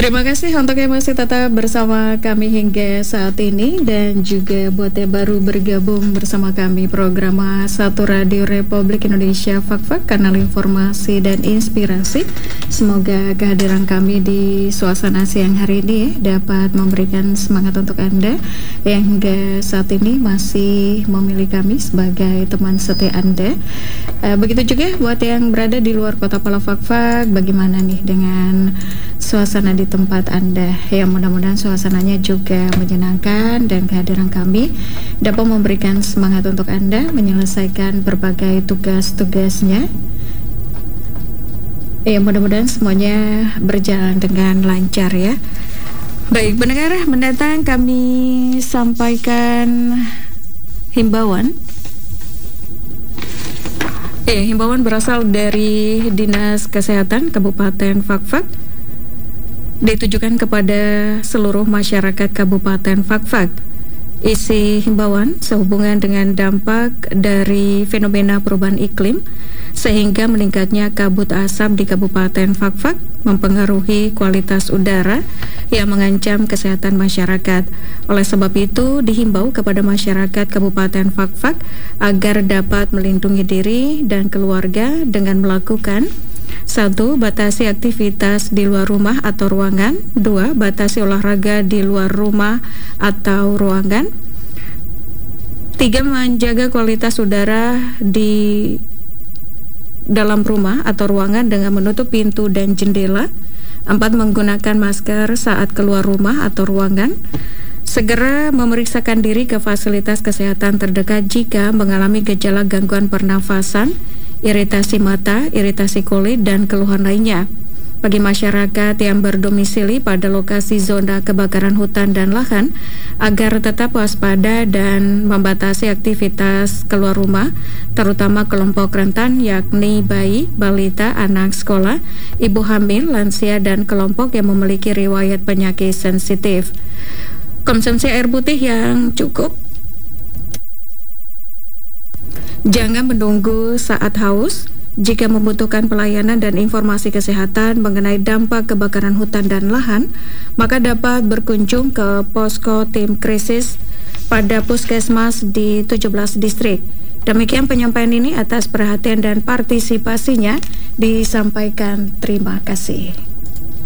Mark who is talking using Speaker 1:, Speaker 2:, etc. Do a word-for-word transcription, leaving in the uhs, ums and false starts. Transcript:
Speaker 1: Terima kasih untuk yang masih tetap bersama kami hingga saat ini, dan juga buat yang baru bergabung bersama kami program satu Radio Republik Indonesia Fak-Fak, kanal informasi dan inspirasi. Semoga kehadiran kami di suasana siang hari ini ya, dapat memberikan semangat untuk Anda yang hingga saat ini masih memilih kami sebagai teman setia Anda. Uh, begitu juga buat yang berada di luar kota Pala Fak-Fak, bagaimana nih dengan suasana di tempat Anda? Ya, mudah-mudahan suasananya juga menyenangkan dan kehadiran kami dapat memberikan semangat untuk Anda menyelesaikan berbagai tugas-tugasnya. Ya, mudah-mudahan semuanya berjalan dengan lancar ya. Baik, pendengar, mendatang kami sampaikan himbauan. Eh, himbauan berasal dari Dinas Kesehatan Kabupaten Fak-Fak, ditujukan kepada seluruh masyarakat Kabupaten Fak-Fak. Isi himbauan sehubungan dengan dampak dari fenomena perubahan iklim sehingga meningkatnya kabut asap di Kabupaten Fak-Fak mempengaruhi kualitas udara yang mengancam kesehatan masyarakat. Oleh sebab itu, dihimbau kepada masyarakat Kabupaten Fak-Fak agar dapat melindungi diri dan keluarga dengan melakukan: satu. Batasi aktivitas di luar rumah atau ruangan. Dua. Batasi olahraga di luar rumah atau ruangan. Tiga. Menjaga kualitas udara di dalam rumah atau ruangan dengan menutup pintu dan jendela. Empat. Menggunakan masker saat keluar rumah atau ruangan. Segera memeriksakan diri ke fasilitas kesehatan terdekat jika mengalami gejala gangguan pernafasan, iritasi mata, iritasi kulit, dan keluhan lainnya. Bagi masyarakat yang berdomisili pada lokasi zona kebakaran hutan dan lahan, agar tetap waspada dan membatasi aktivitas keluar rumah, terutama kelompok rentan yakni bayi, balita, anak sekolah, ibu hamil, lansia, dan kelompok yang memiliki riwayat penyakit sensitif. Konsumsi air putih yang cukup. Jangan menunggu saat haus. Jika membutuhkan pelayanan dan informasi kesehatan mengenai dampak kebakaran hutan dan lahan, maka dapat berkunjung ke posko tim krisis pada puskesmas di tujuh belas distrik. Demikian penyampaian ini, atas perhatian dan partisipasinya disampaikan. Terima kasih.